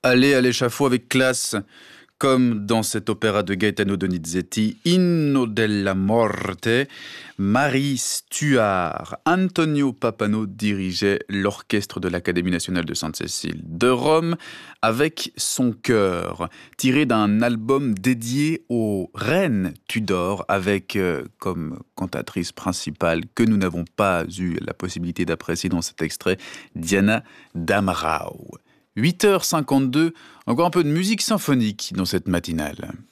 aller à l'échafaud avec classe, comme dans cet opéra de Gaetano Donizetti, Inno della Morte. Marie Stuart, Antonio Pappano dirigeait l'orchestre de l'Académie nationale de Sainte-Cécile de Rome avec son chœur, tiré d'un album dédié aux reines Tudor, avec comme cantatrice principale, que nous n'avons pas eu la possibilité d'apprécier dans cet extrait, Diana Damrau. 8h52, encore un peu de musique symphonique dans cette matinale.